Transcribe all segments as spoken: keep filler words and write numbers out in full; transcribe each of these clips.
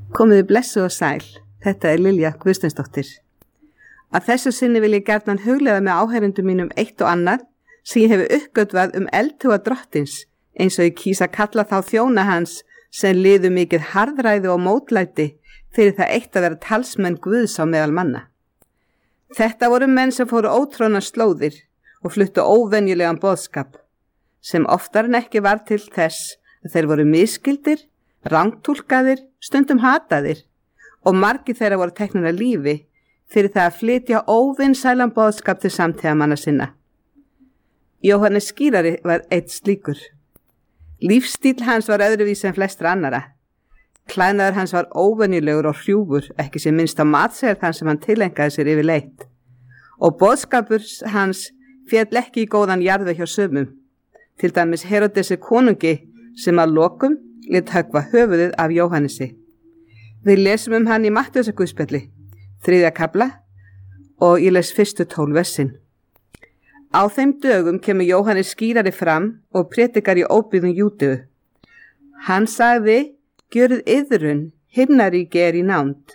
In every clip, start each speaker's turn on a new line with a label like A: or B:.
A: Komiði blessuð og sæl, þetta er Lilja Guðsteinsdóttir. Að þessu sinni vil ég gjarnan hugleiða með áheyrendum mínum eitt og annað sem ég hefi uppgötvað um eldhuga drottins, eins og ég kýsa kalla þá þjóna hans sem liðu mikið harðræði og mótlæti fyrir það eitt að vera talsmenn Guðs á meðal manna. Þetta voru menn sem fóru ótrónar slóðir og fluttu óvenjulegan boðskap, sem oftar en ekki var til þess að þeir voru misskildir, rangtúlkaðir, stundum hataðir og margir þeirra voru teknir að lífi fyrir það að flytja óvinsælan boðskap til samtíðamanna sinna. Jóhannes skírari var eitt slíkur. Lífstíl hans var öðruvísi en flestra annara. Klæðnaður hans var óvenjulegur og hrjúfur, ekki sem minnst á matseðar þann sem hann tilengaði sér yfirleitt. Og boðskapur hans féll ekki í góðan jarðveg hjá sumum, til dæmis Herodesi konungi sem að lokum lét höggva höfuðið af Jóhannesi. Við lesum um hann í Mattheusarguðspjalli, þriðja kafla, og ég les fyrstu tólf versin. Á þeim dögum kemur Jóhannes skírari fram og predikar í óbyggðum Júdeu. Hann sagði, gjörið iðrun, himnaríki er í nánd.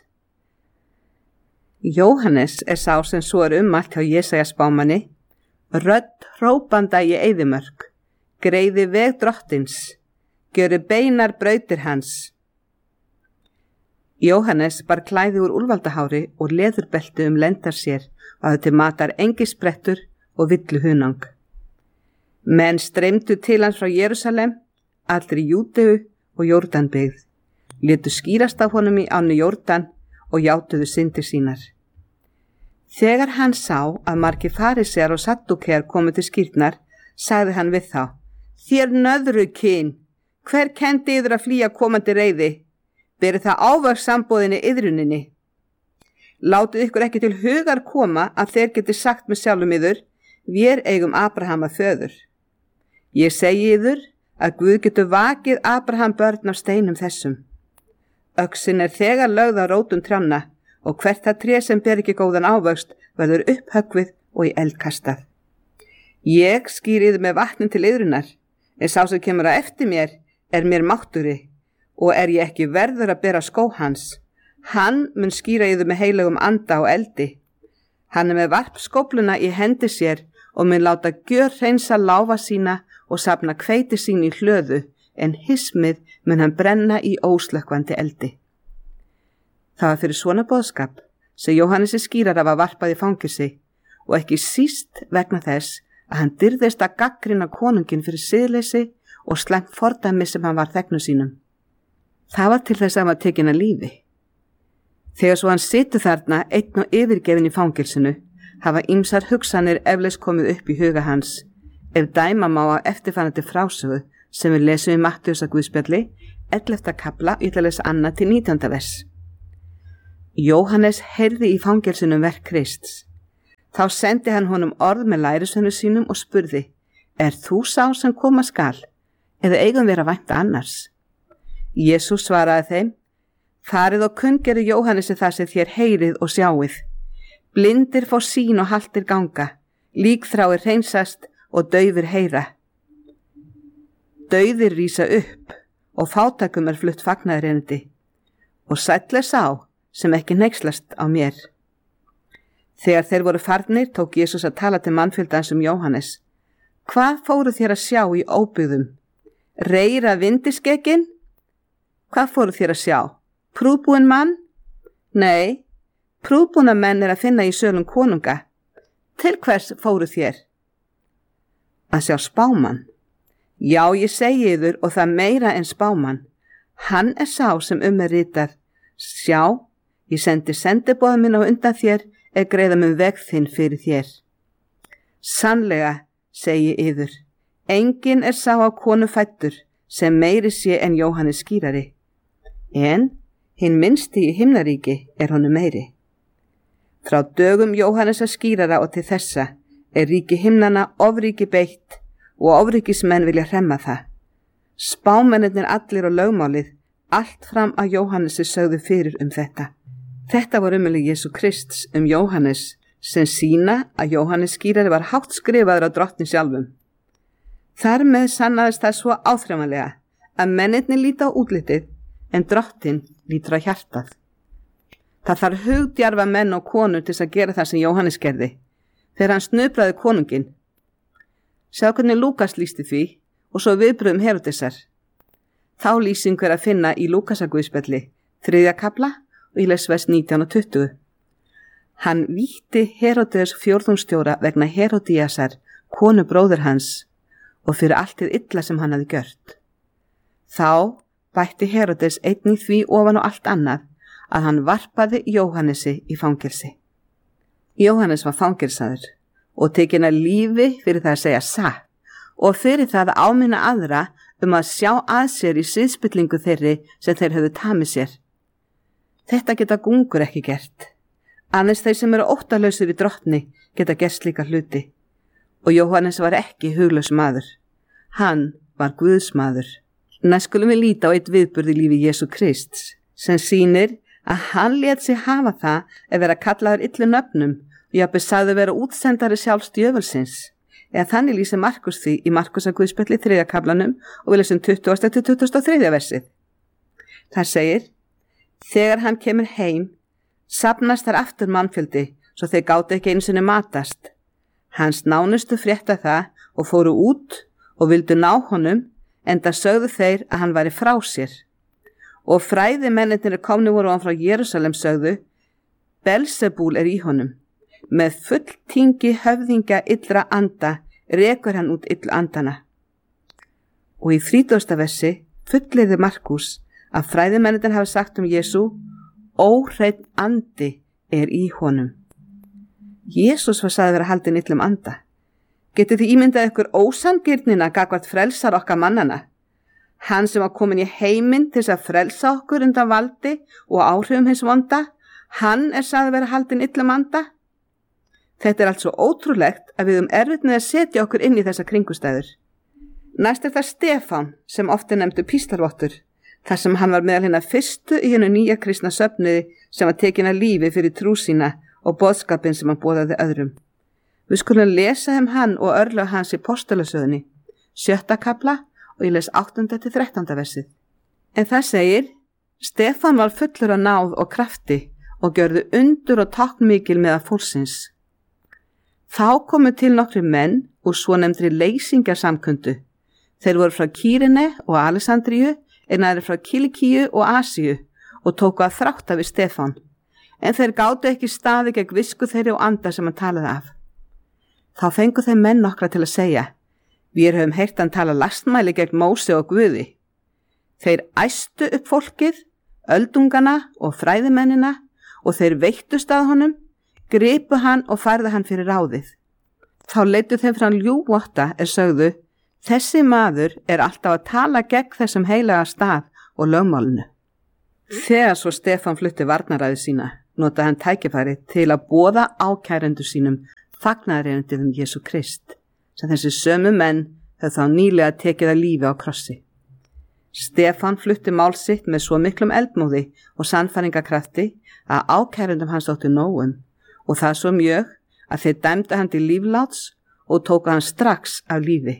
A: Jóhannes er sá sem svo er ummælt hjá Jesaja spámanni, rödd hrópanda í eyðimörk, greiði veg drottins, gjöru beinar brautir hans. Jóhannes bar klæði úr úlfaldahári og leðurbelti um lendar sér og hafði til matar engisbrettur og villu hunang. Menn streymdu til hans frá Jerúsalem, allir í Júdeu og Jórdanbyggð, létu skýrast af honum í ánni Jórdan og játuðu syndir sínar. Þegar hann sá að margir farisear og saddúkear komu til skírnar, sagði hann við þá, þér nöðru kyn, hver kendi yður að flýja komandi reiði? Berið það ávöks sambóðinni yðruninni. Látið ykkur ekki til hugar koma að þeir geti sagt með sjálfum yður, vér eigum Abraham að föður. Ég segi yður að Guð getur vakið Abraham börn af steinum þessum. Öxin er þegar lögð á rótum trjánna og hvert það tré sem ber ekki góðan ávöxt verður upphöggvið og í eld kastað. Ég skýr yður með vatnin til yðrunar, en sá sem kemur að eftir mér er mér mátturi og er ég ekki verður að bera skó hans. Hann mun skýra yður með heilögum anda og eldi. Hann er með varpskófluna í hendi sér og mun láta gjör hreinsa láfa sína og safna hveiti sín í hlöðu, en hismið mun hann brenna í óslökkvandi eldi. Það var fyrir svona boðskap sem Jóhannesi skírara var varpað í fangilsi og ekki síst vegna þess að hann dyrðist að gaggrina konungin fyrir siðleysi og slæmt fordæmi sem hann var þegnu sínum. Það var til þess að hann var tekinn að lífi. Þegar svo hann situr þarna einn og yfirgefin í fangilsinu, hafa ýmsar hugsanir eflaust komið upp í huga hans, ef dæma má að eftirfarandi frásögu sem við lesum í Mattheusarguðspjalli, ellefta kafla, ég ætla að lesa annað til nítjánda vers. Jóhannes heyrði í fangilsinu verk Krists. Þá sendi hann honum orð með lærisveinum sínum og spurði, er þú sá sem koma skal, eða eigum við að vænta annars? Jesús svaraði þeim, farið og kunngerið Jóhannesi það sem þér heyrið og sjáið. Blindir fá sýn og haltir ganga, líkþráir hreinsast og daufir heyra. Dauðir rísa upp og fátækum er flutt fagnaðarerindi og sæll er sá sem ekki hneykslast á mér. Þegar þeir voru farnir tók Jesús að tala til mannfjöldans um Jóhannes. Hvað fóru þér að sjá í óbyggðum? Reyra vindiskekin? Hvað fóru þér að sjá? Prúðbúinn mann? Nei, prúðbúna menn er að finna í sölum konunga. Til hvers fóru þér? Að sjá spámann. Já, ég segi yður og það meira en spámann. Hann er sá sem um er ritað. Sjá, ég sendi sendiboða minn á undan þér eða greiða mun veg þinn fyrir þér. Sannlega, segi yður, enginn er sá á konu fæddur sem meiri sé en Jóhannes skírari. En hinn minnsti í himnaríki er honum meiri. Frá dögum Jóhannesa skírara og til þessa er ríki himnana ofríki beitt og ofríkismenn vilja hremma það. Spámennirnir allir og lögmálið, allt fram að Jóhannesi sögðu fyrir um þetta. Þetta var umölu Jesú Krists um Jóhannes sem sína að Jóhannes skírari var hátt skrifaður á drottni sjálfum. Þar með sannaðist það svo áþreifanlega að mennirnir líta á útlitið en drottin lítur á hjartað. Það þarf hugdjarfa menn og konur til að gera það sem Jóhannes gerði, þegar hann snupraði konunginn. Sjá hvernig Lúkas lýsti því og svo viðbröðum Heródesar. Þá lýsingu er að finna í Lúkasaguðspjalli, þriðja kafla og í les vers nítján og tuttugu. Hann vítti Heródes fjórðungsstjóra vegna Herodíasar, konu bróður hans, og fyrir allt hið illa sem hann hafði gjört. Þá bætti Heródes einnig því ofan og allt annað að hann varpaði Jóhannesi í fangelsi. Jóhannes var fangelsaður og tekinn að lífi fyrir það að segja satt og fyrir það að áminna aðra um að sjá að sér í siðspillingu þeirri sem þeir höfðu tamið sér. Þetta geta gungur ekki gert. Aðeins þeir sem eru óttalausir í drottni geta gert slíka hluti. Og Jóhannes var ekki huglaus maður. Hann var Guðs maður. Næst skulum við líta á eitt viðburð í lífi Jesú Krists sem sýnir að hann lét sig hafa það að vera kallaður illu nöfnum og jafnvel sagði vera útsendari sjálfs djöfulsins. Eða þannig lýsir Markus því í Markusaguðspjalli þriðja kaflanum og við lesum tuttugasta til tuttugasta og þriðja versið. Það segir: Þegar hann kemur heim, safnast þar aftur mannfjöldi, svo þeir gátu ekki einu sinni matast. Hans nánustu frétta það og fóru út og vildu ná honum, enda sögðu þeir að hann væri frá sér. Og fræði mennirnir komni voru án frá Jerúsalem sögðu: Belsebúl er í honum. Með fulltingi höfðingja illra anda rekur hann út illu andana. Og í þrítugasta versi fullyrði Markus að fræði mennirnir hafa sagt um Jesú: Óhreinn andi er í honum. Jesús var sagði vera haldinn illum anda. Getið þið ímyndað ykkur ósangirnina gagnvart frelsar okkar mannana? Hann sem var komin í heiminn til þess að frelsa okkur undan valdi og áhrifum hins vonda, hann er sagði vera haldinn illum anda. Þetta er allt svo ótrúlegt að við um erfitt með að setja okkur inn í þessa kringustæður. Næst er það Stefán sem oft er nefndur píslarvottur, þar sem hann var meðal hinna fyrstu í hennu nýja kristna söfnuði sem var tekin að lífi fyrir trú sína og boðskapinn sem hann boðaði öðrum. Við skulum lesa um hann og örlög hans í Postulasögunni, sjötta kafla og ég les áttunda til þrettánda versið. En það segir: Stefán var fullur af náð og krafti og gjörðu undur og táknmikil meðal fólksins. Þá komu til nokkri menn úr svonefndri leysingarsamkundu. Þeir voru frá Kýrene og Alexandríu, en aðrir frá Kilikíu og Asíu og tóku að þrátta við Stefán. En þeir gátu ekki staði gegn visku þeirri og anda sem hann talaði af. Þá fengu þeir menn nokkra til að segja: Við höfum heyrt hann tala lastmæli gegn Móse og Guði. Þeir æstu upp fólkið, öldungana og fræðimennina og þeir veittust að honum, gripu hann og færðu hann fyrir ráðið. Þá leiddu þeim fram ljúvotta er sögðu: Þessi maður er alltaf að tala gegn þessum heilaga stað og lögmálinu. Þegar svo Stefán flutti varnaræði sína, notaði hann tækifæri til að boða ákærendur sínum fagnaðarerindið um Jesú Krist, sem þessi sömu menn höfðu þá nýlega tekið að lífi á krossi. Stefán flutti mál sitt með svo miklum eldmóði og sannfæringakrafti að ákærendum hans þótti nógum, og það svo mjög að þeir dæmdu hann til lífláts og tóku hann strax af lífi.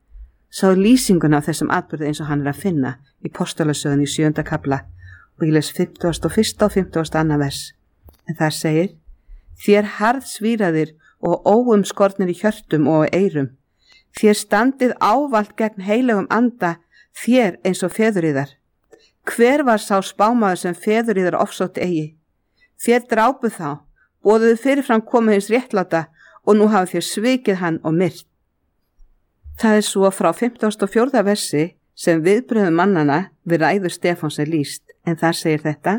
A: Sá lýsinguna af þessum atburði eins og hann er að finna í Postulasögunni í sjöunda kafla og ég les fimmtugasta og fyrsta og fimmtugasta annað vers. En þar segir: Þér harðsvíraðir og óumskornir í hjörtum og eyrum, þér standið ávalt gegn heilögum anda, þér eins og feður yðar. Hver var sá spámaður sem feður yðar ofsótti eigi? Þér drápuð þá, boðuðu fyrirfram komu hins réttláta og nú hafa þér svikið hann og myrt. Það er svo frá fimmtugasta og fjórða versi sem viðbrögðum mannana við ræðu Stefáns er lýst, en þar segir þetta: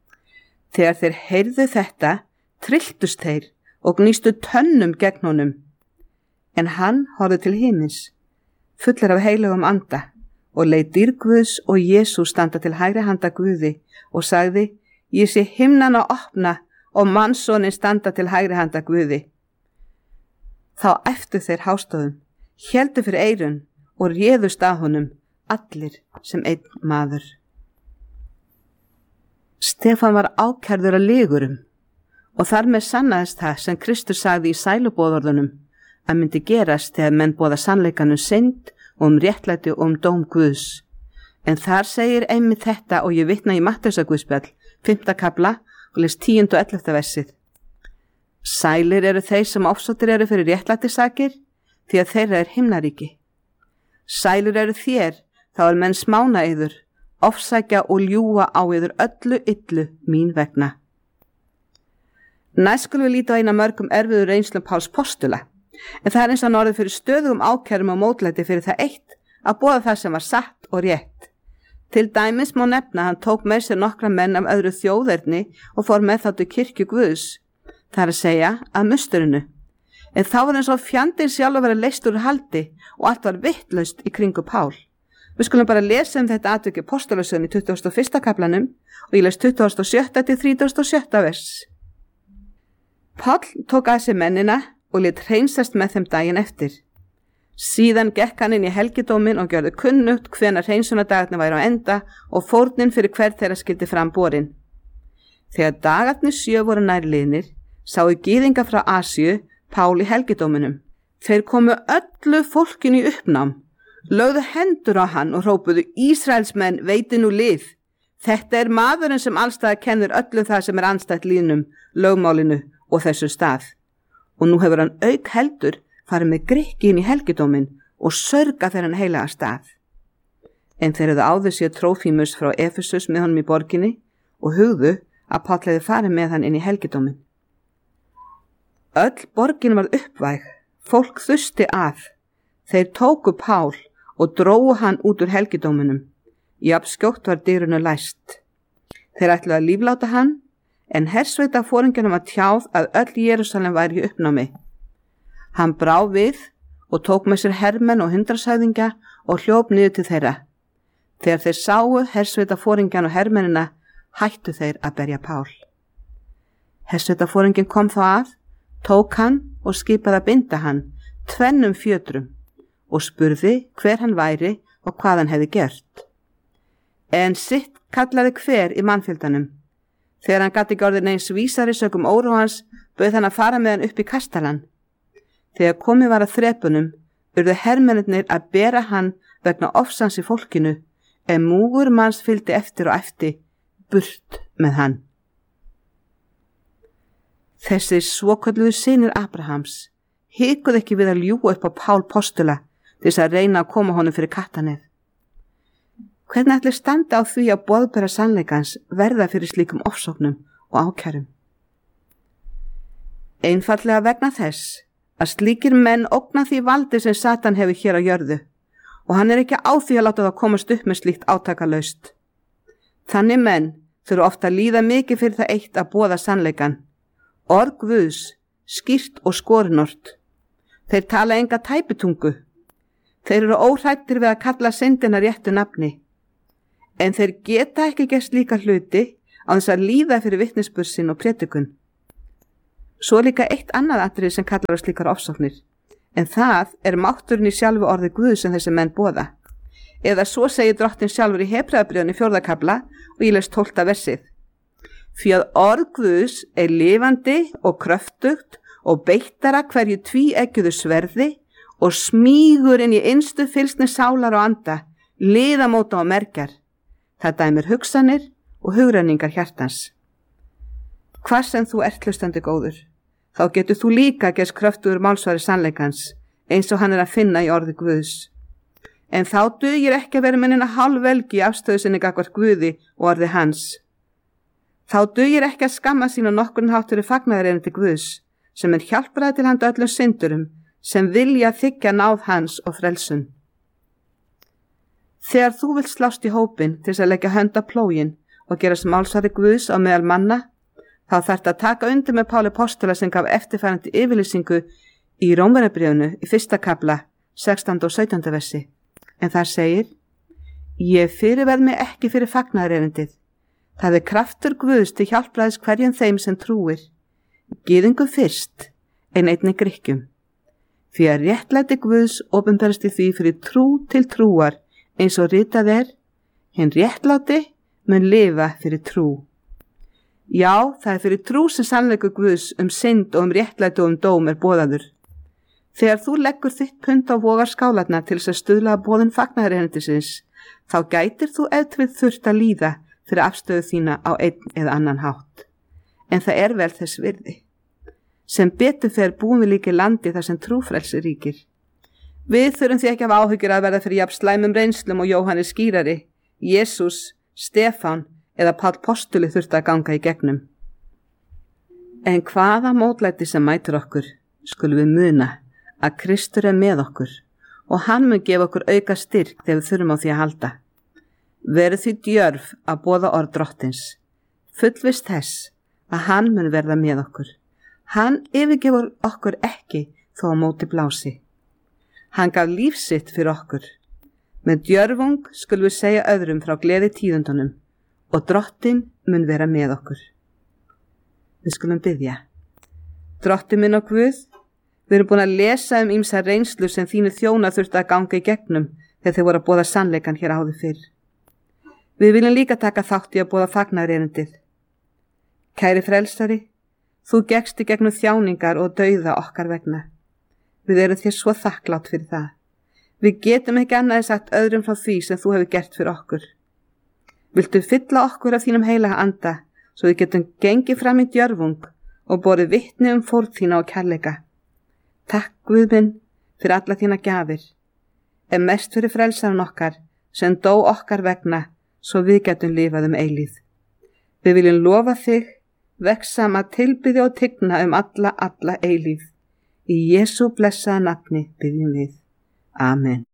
A: Þegar þeir heyrðu þetta, trylltust þeir og gnýstu tönnum gegn honum. En hann horfði til himins, fullur af heilögum anda, og leit dýr Guðs og Jesú standa til hægri handa Guði og sagði: Ég sé himnana opna og mannssonin standa til hægri handa Guði. Þá æptu þeir hástöðum, héldu fyrir eyrun og réðust að honum, allir sem einn maður. Stefán var ákærður að ligurum og þar með sannaðist það sem Kristur sagði í sæluboðorðunum að myndi gerast þegar menn boða sannleikanum synd og um réttlæti og um dóm Guðs. En þar segir einmitt þetta og ég vitna í Mattheusarguðspjall, fimmta kafla og les tíunda og ellefta versið. Sælir eru þeir sem ofsóttir eru fyrir réttlætisakir, því að þeirra er himnaríki. Sælir eru þér, þá er menn smána yður, ofsækja og ljúga á yður öllu illu mín vegna. Næst skulum við líta á eina mörgum erfiður reynslum Páls postula, en það er eins og hann orðið fyrir stöðugum ákærum og mótlæti fyrir það eitt að boða það sem var satt og rétt. Til dæmis má nefna að hann tók með sér nokkra menn af öðru þjóðerni og fór með þá til kirkju Guðs, það er að segja að musturinu. En þá var eins og fjandinn sjálf að vera leyst úr haldi og allt var vittlaust í kringu Pál. Við skulum bara lesa um þetta atvik í Postulasögunum í tuttugasta og fyrsta kaflanum og ég les tuttugasta og sjötta til þrítugasta og sjötta vers. Pál tók að sér mennina og lét hreinsast með þeim daginn eftir. Síðan gekk hann inn í helgidómin og gjörði kunnugt hvenær hreinsunardagarnir væri á enda og fórnin fyrir hver þeirra skyldi fram borin. Þegar dagarnir sjö voru nærliðnir, sáu gyðinga frá Asíu Pál í helgidóminum. Þeir komu öllu fólkinu í uppnám, lögðu hendur á hann og hrópuðu: Ísraelsmenn, veiti nú lið. Þetta er maðurinn sem allstaðar kennir öllu það sem er andstætt lýðnum, lögmálinu og þessu stað. Og nú hefur hann auk heldur farið með Grikki inn í helgidómin og sörga þeirra heilaga stað. En þeir hefðu áður sér Trófímus frá Efesus með honum í borginni og hugðu að Páll hefði farið með hann inn í helgidómin. Öll borgin var uppvæg, fólk þusti að. Þeir tóku Pál og drógu hann út úr helgidóminum. Jafn skjótt var dyrunu læst. Þeir ætluðu að lífláta hann, en hersveita foringjanum var tjáð að öll Jerúsalem væri í uppnámi. Hann brá við og tók með sér hermenn og hundrasæðingja og hljóp niður til þeirra. Þegar þeir sáu hersveita foringjan og hermennina, hættu þeir að berja Pál. Hersveita foringin kom þá að, tók hann og skipaði að binda hann tvennum fjötrum og spurði hver hann væri og hvað hann hefði gert. En sitt kallaði hver í mannfjöldanum. Þegar hann gat ekki orðið neins vísari sökum óróa hans, bauð hann að fara með hann upp í kastalann. Þegar komið var að þrepunum, urðu hermennirnir að bera hann vegna ofsans í fólkinu, en múgur manns fylgdi eftir og eftir, burt með hann. Þessir svokölluðu synir Abrahams hikuðu ekki við að ljúga upp á Pál postula til þess að reyna að koma honum fyrir kattanef. Hvernig ætli standa á því að boðbera sannleikans verða fyrir slíkum ofsóknum og ákærum? Einfaldlega vegna þess að slíkir menn ógna því valdi sem Satan hefur hér á jörðu og hann er ekki á því að láta það komast upp með slíkt átakalaust. Þannig menn þurfa ofta að líða mikið fyrir það eitt að boða sannleikan. Orð Guðs, skýrt og skorinort. Þeir tala enga tæpitungu. Þeir eru óhrættir við að kalla syndina réttu nafni. En þeir geta ekki gert slíka hluti á þess að líða fyrir vitnisburð sinn og prédikun. Svo líka eitt annað atriði sem kallar á slíkar ofsóknir, en það er mátturinn í sjálfu orði Guðs sem þessi menn boða. Eða svo segir drottinn sjálfur í Hebreabréfinu fjórða kafla og ég les tólfta versið. Því að orð Guðs er lifandi og kröftugt og beittara hverju tvíeggjuðu sverði og smýgur inn í innstu fylsni sálar og anda, liðamóta og merkjar. Það dæmir hugsanir og hugrenningar hjartans. Hvar sem þú ert hlustandi góður, þá getur þú líka gerst kröftugur málsvari sannleikans, eins og hann er að finna í orði Guðs. En þá dugir ekki að vera mennina hálfvelgi í afstöðu sinni gagnvart Guði og orði hans. Þá dugir ekki að skamma sín og nokkurn hátt fyrir fagnaðarerindi Guðs, sem er hjálpræði til handa öllum syndurum, sem vilja þiggja náð hans og frelsun. Þegar þú vilt slást í hópin til þess að leggja hönd á plógin og gerast málsvari Guðs á meðal manna, þá þarft að taka undir með Páli postula sem gaf eftirfarandi yfirlýsingu í Rómverjabréfinu í fyrsta kafla, sextánda og sautjánda versi. En þar segir: Ég fyrirverð mig ekki fyrir fagnaðarerindið. Það er kraftur Guðs til hjálpræðis hverjum þeim sem trúir. Gyðingum fyrst, en einnig Grikkjum. Því að réttlæti Guðs opinberast í því fyrir trú til trúar, eins og ritað er: Hinn réttláti mun lifa fyrir trú. Já, það er fyrir trú sem sannleikur Guðs um synd og um réttlæti og um dóm er boðaður. Þegar þú leggur þitt pund á vogar skálarna til þess að stuðla að boðun fagnaðarerindisins, þá gætir þú ef til þurft að líða fyrir afstöðu þína á einn eða annan hátt. En það er vel þess virði. Sem betur fer búum við líka í landi þar sem trúfrelsi ríkir. Við þurfum því ekki að hafa áhyggjur að verða fyrir jafn slæmum reynslum og Jóhannes skírari, Jesús, Stefán eða Páll postuli þurfti að ganga í gegnum. En hvaða mótlæti sem mætir okkur, skulum við muna að Kristur er með okkur og hann mun gefa okkur auka styrk þegar við þurfum á því að halda. Verið því djörf að boða orð drottins, fullvist þess að hann mun verða með okkur. Hann yfirgefur okkur ekki þó á móti blási. Hann gaf líf sitt fyrir okkur. Með djörfung skulum við segja öðrum frá gleði tíðundunum og drottin mun vera með okkur. Við skulum biðja. Drottinn minn og Guð, við erum búin að lesa um ýmsa reynslu sem þínu þjónar þurfti að ganga í gegnum þegar þeir voru að boða sannleikan hér áður fyrr. Við viljum líka taka þátt í að boða fagnaðarerindið. Kæri frelsari, þú gekkst í gegnum þjáningar og dauða okkar vegna. Við erum þér svo þakklátt fyrir það. Við getum ekki annað en sagt öðrum frá því sem þú hefur gert fyrir okkur. Viltu fylla okkur af þínum heilaga anda svo við getum gengið fram í djörfung og borið vitni um fórn þína og kærleika. Takk Guð minn fyrir alla þína gjafir, en mest fyrir frelsaran okkar sem dó okkar vegna svo við getum lifað um eilíð. Við viljum lofa þig, veksam að tilbiðja og tigna um alla, alla eilíð. Í Jesú blessaða nafni biðjum við. Amen.